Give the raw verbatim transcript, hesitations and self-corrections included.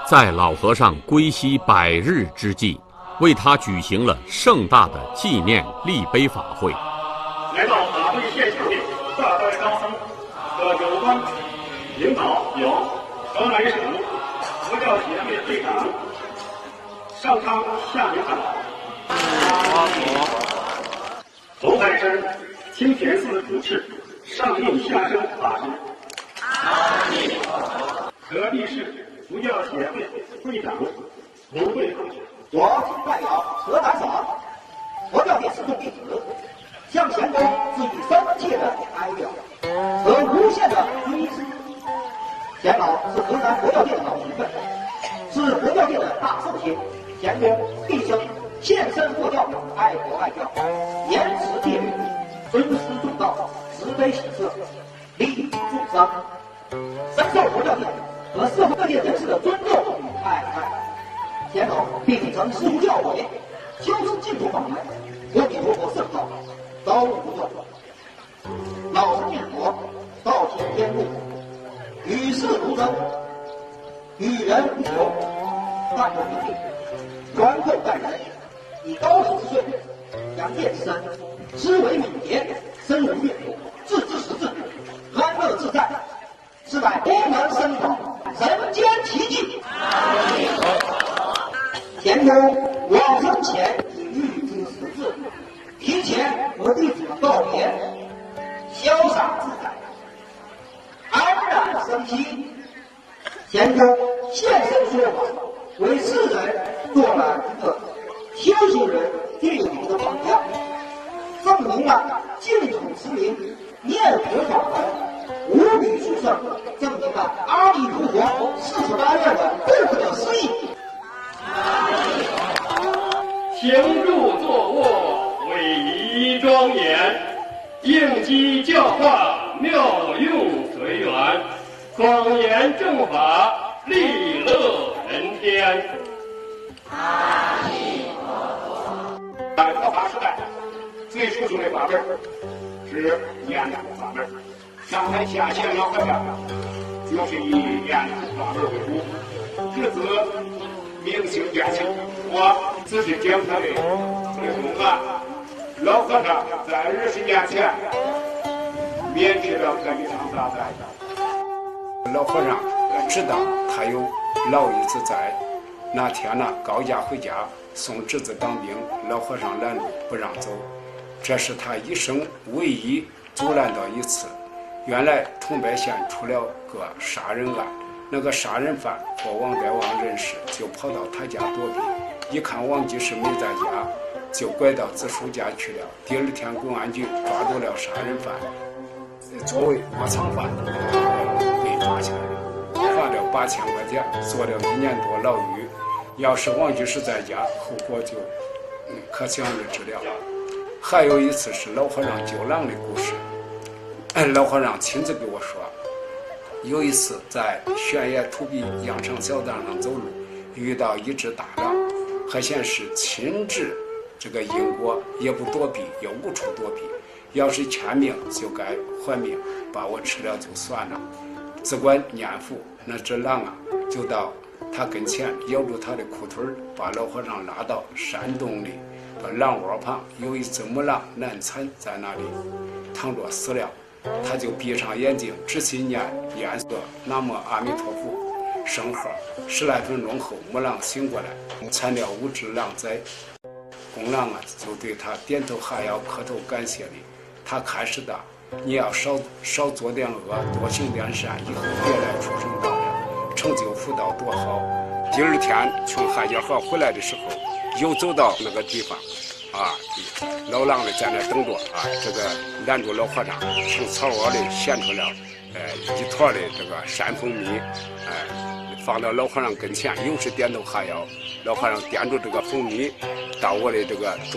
在老和尚归西百日之际，为他举行了盛大的纪念立碑法会。 来到法会现场的大代高僧和有关领导有河南省佛教协会会长上苍下明堂，头海山清田寺主持上应下生法师，河地市佛教协会会长卢慧凤， 我代表河南省佛教界师众弟子，向前公致以深切的哀悼和无限的追思。钱老是河南佛教界的老前辈，是佛教界的大圣贤。钱公毕生献身佛教，爱国爱教，严持戒律，尊师重道，慈悲喜舍，利益众生，深受佛教界和社会各界人士的尊重与爱戴。钱老并继承师父教诲，修持净土法门，阿弥陀佛圣道，遭遇不断。老生念佛，道行天路，与世无争，与人无求，淡泊明净，宽厚待人，以高十岁，阳见之身，思维敏捷，身无怨毒，自知识字，安乐自在，是乃功能深广，人间奇迹。钱公往生前已预知时至，提前和弟子们告别，潇洒自在，安然生息。钱公现身说法，为世人做了一个修行人最好的榜样，证明了净土持名念佛法门无比殊胜，证明了阿弥陀佛四十八愿的不可思议。 行住坐卧，伟仪庄严，应机教化，妙用随缘，广言正法，利乐人天。阿弥陀佛。在佛法时代，最殊胜的法门是念佛法门。上台下线老和尚就是以念佛法门为主，至此明清见性。我只是讲他的内容啊。老和尚在二十年前免去了这一场大灾。 老和尚知道他有老一子在，那天呢高家回家送侄子当兵，老和尚拦住不让走，这是他一生唯一阻拦到一次。原来桐柏县出了个杀人案，那个杀人犯和王德旺认识，就跑到他家躲避，一看王居士没在家，就拐到子叔家去了。第二天公安局抓住了杀人犯，作为窝藏犯被抓起来了，罚了八千块钱，坐了一年多牢狱。要是王居士在家，后果就可想而知了。还有一次是老和尚救狼的故事，老和尚亲自给我说，有一次在悬崖土壁羊肠小道上走路，遇到一只大狼，还显示亲治这个因果，也不躲避，也无处躲避。要是欠命就该还命，把我吃了就算了。只管念佛，那只狼啊，就到他跟前咬住他的裤腿，把老和尚拉到山洞里，把狼窝旁有一只母狼难产在那里躺着死了。他就闭上眼睛，仔细念念诵南无阿弥陀佛圣号。十来分钟后，母狼醒过来，产了五只狼崽。公狼啊，就对他点头哈腰，磕头感谢你。他开始的，你要少少做点恶，多行点善，以后别来出生道了，成就福道多好。第二天从海家河回来的时候，又走到那个地方。啊，老狼的在那等着啊，这个拦住老和尚，从草窝里衔出了呃一坨的这个山蜂蜜，哎、呃，放到老和尚跟前，又是点头哈腰。老和尚掂住这个蜂蜜，到我的这个